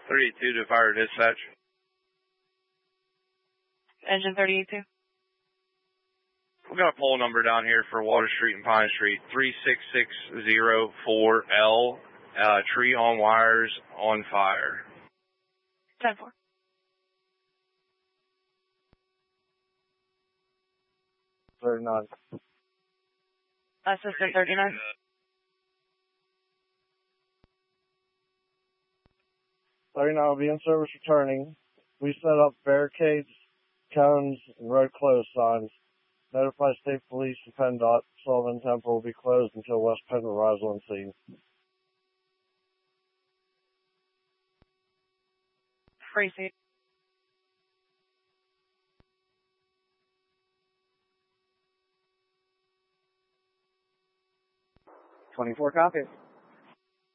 32 to fire dispatch. Engine 38-2. We got a poll number down here for Water Street and Pine Street, 36604L, tree on wires on fire. 10-4. Assistant 39. Will be in service returning. We set up barricades, cones, and road closed signs. Notify State Police and PennDOT. Sullivan Temple will be closed until West Penn arrives on scene. Free seat. 24 copy.